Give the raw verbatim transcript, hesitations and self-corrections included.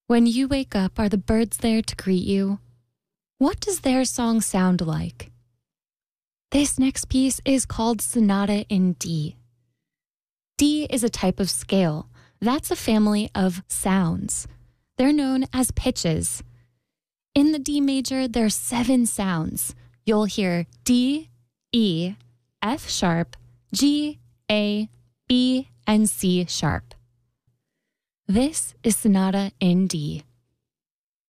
When you wake up, are the birds there to greet you? What does their song sound like? This next piece is called Sonata in D. D is a type of scale. That's a family of sounds. They're known as pitches. In the D major, there are seven sounds. You'll hear D, E, F sharp, G, A, B, and C sharp. This is Sonata in D.